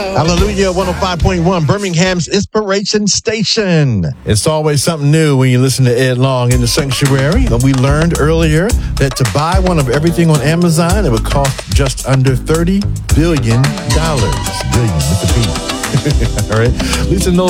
Hallelujah, 105.1, Birmingham's Inspiration Station. It's always something new when you listen to Ed Long in the Sanctuary. We learned earlier that to buy one of everything on Amazon, it would cost just under $30 billion. Billion with the B. All right. Lisa knows